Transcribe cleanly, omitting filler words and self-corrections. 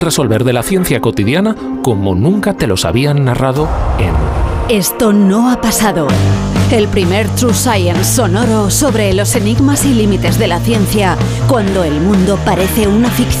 resolver de la ciencia cotidiana como nunca te los habían narrado en... Esto no ha pasado. El primer True Science sonoro sobre los enigmas y límites de la ciencia, cuando el mundo parece una ficción.